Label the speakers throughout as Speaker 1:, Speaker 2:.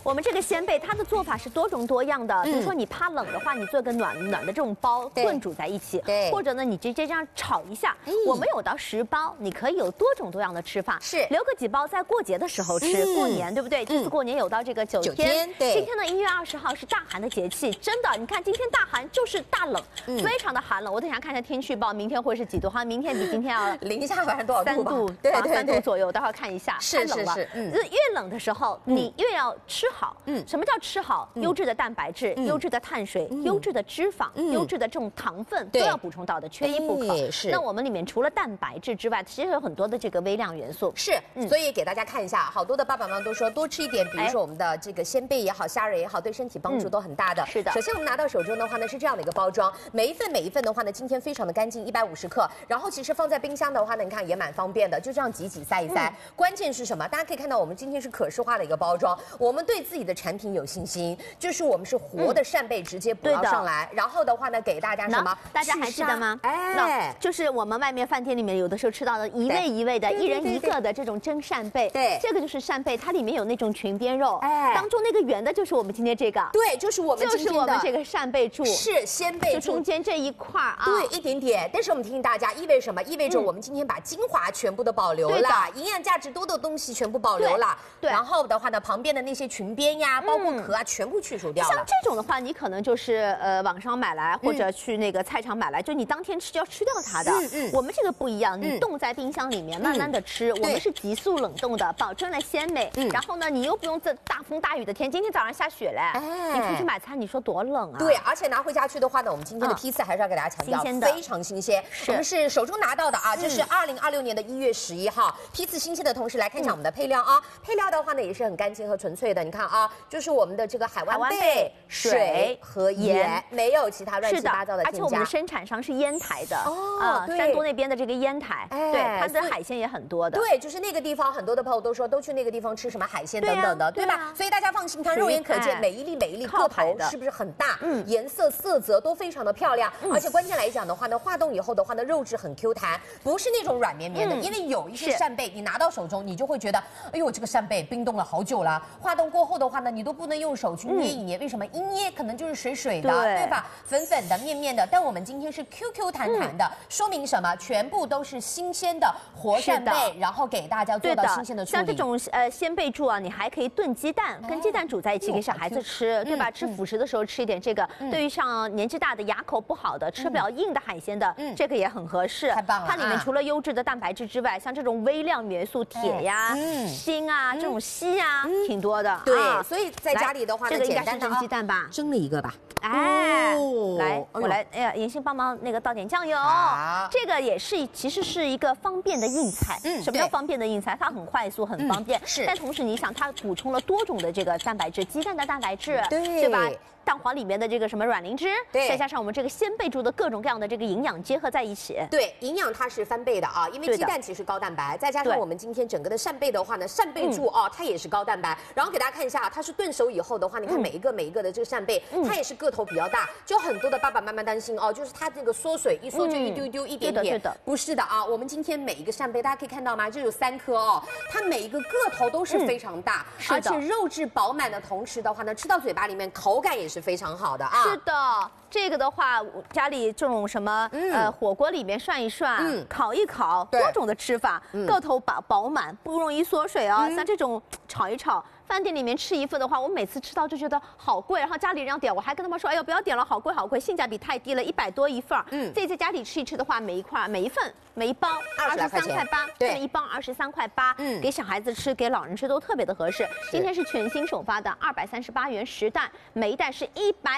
Speaker 1: 我们这个鲜贝它的做法是多种多样的，比如说你怕冷的话，你做个暖的这种包炖煮在一起，或者呢你直接这样炒一下。我们有到10包，你可以有多种多样的吃法，
Speaker 2: 是
Speaker 1: 留个几包在过节的时候吃，过年对不对？这次过年有到这个9天，
Speaker 2: 对，
Speaker 1: 今天呢1月20号是大寒的节气，真的，你看今天大寒就是大冷，非常的寒冷。我等一下看一下天气预报，明天会是几度？好像明天比今天要
Speaker 2: 零下反正多少度吧？
Speaker 1: 3度，
Speaker 2: 对
Speaker 1: 3度左右，待会儿看一下，太冷了。越冷的时候，你越要吃好。什么叫吃好？优质的蛋白质、优质的碳水、优质的脂肪、优质的这种糖分都要补充到的，缺一不可。
Speaker 2: 是。
Speaker 1: 那我们里面除了蛋白质之外，其实有很多的这个微量元素。
Speaker 2: 是，所以给大家看一下，好多的爸爸妈妈都说多吃一点，比如说我们的这个鲜贝也好，虾仁也好，对身体帮助都很大的。
Speaker 1: 是的。
Speaker 2: 首先我们拿到手中的话呢是这样的一个包装，每一份的话呢，今天非常的干净，150克。然后其实放在冰箱的话呢，你看也蛮方便的，就这样挤塞一塞。关键是什么？大家可以看到我们今天是可视化的一个包装，我们对自己的产品有信心，就是我们是活的扇贝直接捕捞上来，然后的话呢给大家什么？
Speaker 1: 大家还记得吗？哎，就是我们外面饭店里面有的时候吃到的一味一味的，一人一个的这种蒸扇贝。对，这个就是扇贝，它里面有那种裙边肉，当中那个圆的就是我们今天这个。对，就是我们这个扇贝柱，
Speaker 2: 是鲜贝柱，
Speaker 1: 就中间这一块啊。
Speaker 2: 对，一点点。但是我们提醒大家，意味什么？意味着我们今天把精华全部都保留了，营养价值多的东西全部保留了。对，然后的话呢，旁边的那些裙边呀，包括壳啊，全部去除掉了。
Speaker 1: 像这种的话，你可能就是网上买来，或者去那个菜场买来，就你当天吃就要吃掉它的。我们这个不一样，你冻在冰箱里面慢慢的吃，我们是急速冷冻的，保证了鲜美。然后呢，你又不用这大风大雨的天，今天早上下雪嘞，你出去买餐，你说多冷啊？
Speaker 2: 对，而且拿回家去的话呢，我们今天的批次还是要给大家强调，非常新鲜。我们是手中拿到的啊，这是2026年的1月11号，批次新鲜的同时来看一下我们的配料啊。配料的话呢也是很干净和纯粹的，你看啊，就是我们的这个海湾贝、水和盐，没有其他乱七八糟的添加。
Speaker 1: 而且我们的生产商是烟台的山东那边的这个烟台，对，它的海鲜也很多的。
Speaker 2: 对，就是那个地方，很多的朋友都说都去那个地方吃什么海鲜等等的，对吧？所以大家放心，它肉眼可见，每一粒个头是不是很大？颜色色泽都非常的漂亮，而且关键来讲的话呢，化冻以后的话呢，肉质很 Q 弹，不是那种软绵绵的，因为有一些扇贝你拿到手中，你就会觉得，哎呦，这个扇贝冰冻了好久了，化冻过后的话呢，你都不能用手去捏一捏，为什么？一捏可能就是水水的，对吧？粉粉的、面面的，但我们今天是 QQ 弹弹的，说明什么？全部都是新鲜的活扇贝，然后给大家做到新鲜的处理。
Speaker 1: 像这种鲜贝柱啊，你还可以炖鸡蛋，跟鸡蛋煮在一起给小孩子吃，对吧？吃辅食的时候吃一点这个，对于像年纪大的、牙口不好的、吃不了硬的海鲜的，这个也很合适。
Speaker 2: 太棒了！
Speaker 1: 它里面除了优质的蛋白质之外，像这种微量元素铁呀、锌啊、这种硒啊，挺多的。
Speaker 2: 对，所以在家里的话呢，
Speaker 1: 这个应该是蒸鸡蛋吧？
Speaker 2: 蒸了一个吧。
Speaker 1: 哎，来，我来，哎呀，妍心帮忙那个倒点酱油。这个也是，其实是一个方便的硬菜。什么叫方便的硬菜？它很快速，很方便。但同时你想，它补充了多种的这个蛋白质，鸡蛋的蛋白质，对吧？蛋黄里面的这个什么卵磷脂，再加上我们这个鲜贝柱的各种各样的这个营养结合在一起。
Speaker 2: 对，营养它是翻倍的啊，因为鸡蛋其实高蛋白，再加上我们今天整个的扇贝的话呢，扇贝柱哦，它也是高蛋白。然后给大家看一下，它是炖熟以后的话，你看每一个的这个扇贝，它也是个头比较大，就很多的爸爸妈妈担心哦，就是它这个缩水一缩就一丢丢一点点，不是的啊，我们今天每一个扇贝大家可以看到吗？就有3颗哦，它每一个个头都是非常大，而且肉质饱满的同时的话呢，吃到嘴巴里面口感也是非常好的啊。
Speaker 1: 是的。这个的话，家里这种什么火锅里面涮一涮，烤一烤，多种的吃法，个头饱满，不容易缩水啊。像这种炒一炒，饭店里面吃一份的话，我每次吃到就觉得好贵，然后家里人要点，我还跟他们说，哎呀不要点了，好贵好贵，性价比太低了，100多一份。自己在家里吃一吃的话，每一份每一包23块8，对，一包23块8，给小孩子吃，给老人吃都特别的合适。今天是全新首发的238元10袋，每一袋是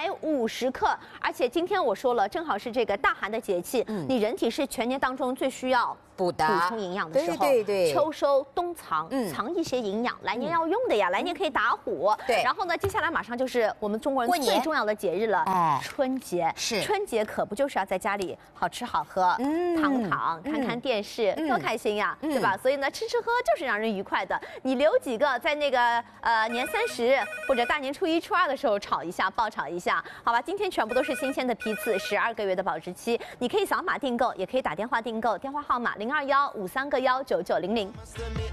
Speaker 1: 150克。而且今天我说了，正好是这个大寒的节气，你人体是全年当中最需要补充营养的时候，对，秋收冬藏，藏一些营养，来年要用的呀，来年可以打虎。对，然后呢，接下来马上就是我们中国人最重要的节日了，春节。是，春节可不就是要在家里好吃好喝，躺看看电视，多开心呀，对吧？所以呢，吃吃喝就是让人愉快的。你留几个在那个年30或者大年初1、初2的时候炒一下，爆炒一下，好吧？今天全部都是新鲜的批次，12个月的保质期，你可以扫码订购，也可以打电话订购，电话号码0215319900。